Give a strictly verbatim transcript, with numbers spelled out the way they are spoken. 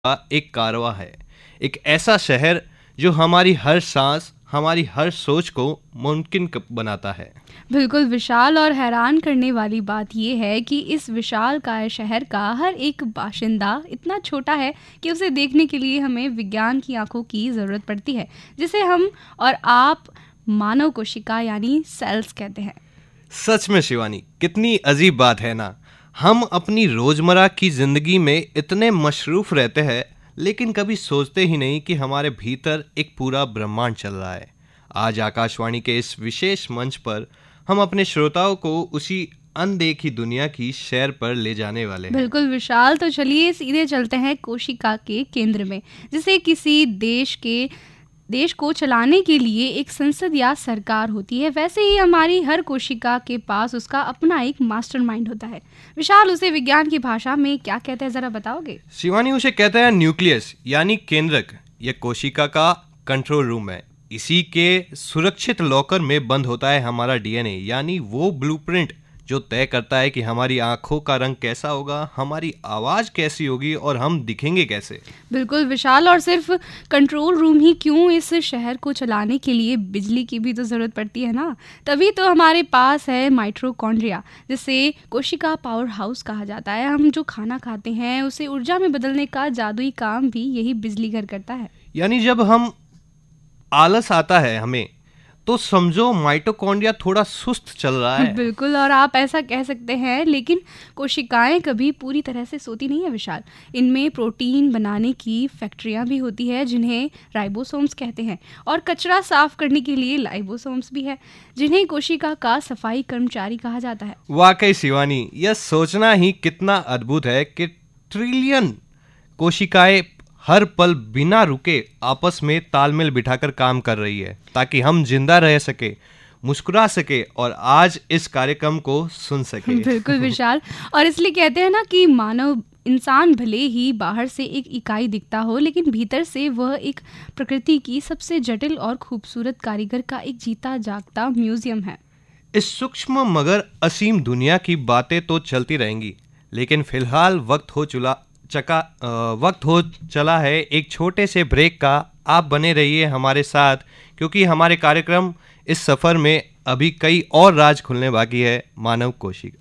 का एक कारवां है, एक ऐसा शहर जो हमारी हर सांस, हमारी हर सोच को मुमकिन क- बनाता है। बिल्कुल विशाल, और हैरान करने वाली बात यह है कि इस विशालकाय शहर का हर एक बाशिंदा इतना छोटा है कि उसे देखने के लिए हमें विज्ञान की आंखों की ज़रूरत पड़ती है, जिसे हम और आप मानव कोशिका यानी सेल्स कहते हैं। सच में शिवानी, कितनी अजीब बात है ना। हम अपनी रोजमर्रा की जिंदगी में इतने मशरूफ रहते हैं, लेकिन कभी सोचते ही नहीं कि हमारे भीतर एक पूरा ब्रह्मांड चल रहा है। आज आकाशवाणी के इस विशेष मंच पर हम अपने श्रोताओं को उसी अनदेखी दुनिया की सैर पर ले जाने वाले हैं। बिल्कुल विशाल, तो चलिए सीधे चलते हैं कोशिका के केंद्र में, जिसे किसी देश के देश को चलाने के लिए एक संसद या सरकार होती है, वैसे ही हमारी हर कोशिका के पास उसका अपना एक मास्टरमाइंड होता है। विशाल, उसे विज्ञान की भाषा में क्या कहते हैं, जरा बताओगे? शिवानी, उसे कहते हैं न्यूक्लियस यानी केंद्रक। यह कोशिका का कंट्रोल रूम है। इसी के सुरक्षित लॉकर में बंद होता है हमारा डीएनए, यानी वो ब्लूप्रिंट जो तय करता है कि हमारी आंखों का रंग कैसा होगा, हमारी आवाज कैसी होगी और हम दिखेंगे कैसे। बिल्कुल विशाल, और सिर्फ कंट्रोल रूम ही क्यों, इस शहर को चलाने के लिए बिजली की भी तो ज़रूरत पड़ती है ना। तभी तो हमारे पास है माइटोकॉन्ड्रिया, जिसे कोशिका पावर हाउस कहा जाता है। हम जो खाना खाते हैं उसे ऊर्जा में बदलने का जादुई काम भी यही बिजली घर करता है। यानी जब हम आलस आता है हमें, तो समझो माइटोकॉन्ड्रिया थोड़ा सुस्त चल रहा है। बिल्कुल, और आप ऐसा कह सकते हैं, लेकिन कोशिकाएं कभी पूरी तरह से सोती नहीं है विशाल। इनमें प्रोटीन बनाने की फैक्ट्रियां भी होती है, जिन्हें राइबोसोम्स कहते हैं, और कचरा साफ करने के लिए लाइबोसोम्स भी है, जिन्हें कोशिका का सफाई कर्मचारी कहा जाता है। वाकई शिवानी, यह सोचना ही कितना अद्भुत है कि ट्रिलियन कोशिकाएं हर पल बिना रुके आपस में तालमेल बिठाकर काम कर रही है, ताकि हम जिंदा रह सके, मुस्कुरा सके और आज इस कार्यक्रम को सुन सके। बिल्कुल विशाल, और इसलिए कहते हैं ना कि मानव इंसान भले ही बाहर से एक इकाई दिखता हो, लेकिन भीतर से वह एक प्रकृति की सबसे जटिल और खूबसूरत कारीगर का एक जीता जागता म्यूजियम है। इस सूक्ष्म मगर असीम दुनिया की बातें तो चलती रहेंगी, लेकिन फिलहाल वक्त हो चुला चका अ, वक्त हो चला है एक छोटे से ब्रेक का। आप बने रहिए हमारे साथ, क्योंकि हमारे कार्यक्रम इस सफ़र में अभी कई और राज खुलने बाकी है मानव कोशिका